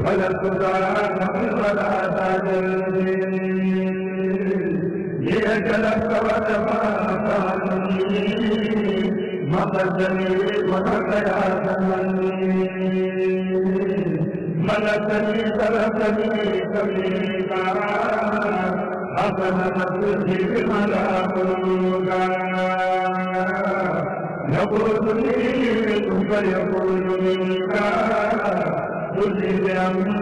ولست ذاك ولا تجلي لأجلك وتفاقني مقدمي ومقياسني ملكني تركني كميكا حسن نفسي بملاكوكا يقول لي فيقول منك تجي بأمر